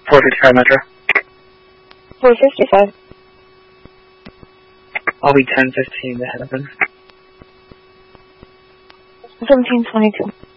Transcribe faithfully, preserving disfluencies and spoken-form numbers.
four fifty-five Metro. four fifty-five. I'll be ten fifteen to heaven. seventeen twenty-two.